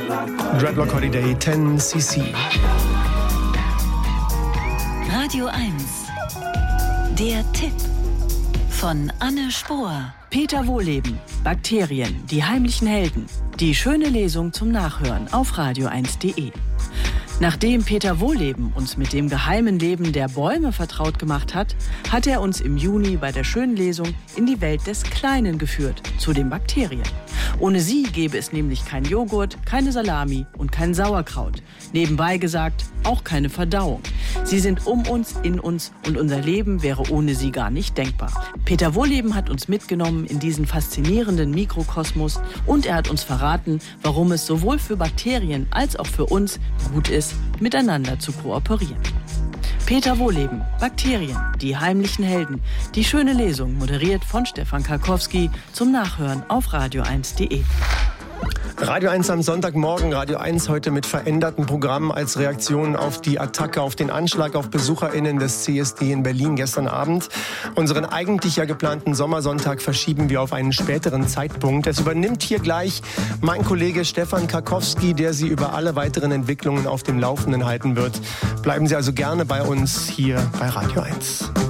Dreadlock Holiday 10cc. Radio 1. Der Tipp von Anne Spohr. Peter Wohlleben. Bakterien, die heimlichen Helden. Die schöne Lesung zum Nachhören auf radio1.de. Nachdem Peter Wohlleben uns mit dem geheimen Leben der Bäume vertraut gemacht hat, hat er uns im Juni bei der schönen Lesung in die Welt des Kleinen geführt, zu den Bakterien. Ohne sie gäbe es nämlich kein Joghurt, keine Salami und kein Sauerkraut. Nebenbei gesagt, auch keine Verdauung. Sie sind um uns, in uns und unser Leben wäre ohne sie gar nicht denkbar. Peter Wohlleben hat uns mitgenommen in diesen faszinierenden Mikrokosmos und er hat uns verraten, warum es sowohl für Bakterien als auch für uns gut ist, miteinander zu kooperieren. Peter Wohlleben, Bakterien, die heimlichen Helden. Die schöne Lesung, moderiert von Stefan Karkowski, zum Nachhören auf radio1.de. Radio 1 am Sonntagmorgen, Radio 1 heute mit veränderten Programmen als Reaktion auf die Attacke, auf den Anschlag auf BesucherInnen des CSD in Berlin gestern Abend. Unseren eigentlich ja geplanten Sommersonntag verschieben wir auf einen späteren Zeitpunkt. Es übernimmt hier gleich mein Kollege Stefan Karkowski, der Sie über alle weiteren Entwicklungen auf dem Laufenden halten wird. Bleiben Sie also gerne bei uns hier bei Radio 1.